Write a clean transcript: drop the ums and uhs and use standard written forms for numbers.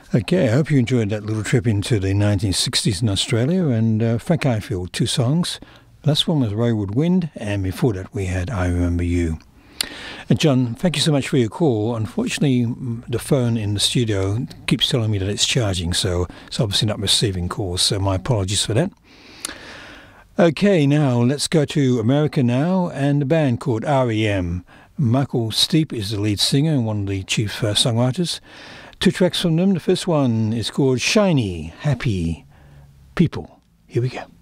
Okay, I hope you enjoyed that little trip into the 1960s in Australia. And Frank Ifield, two songs. Last one was Wayward Wind, and before that we had I Remember You. And John, thank you so much for your call. Unfortunately, the phone in the studio keeps telling me that it's charging, so it's obviously not receiving calls, so my apologies for that. Okay, now let's go to America now, and a band called R.E.M. Michael Stipe is the lead singer and one of the chief songwriters. Two tracks from them. The first one is called Shiny, Happy People. Here we go.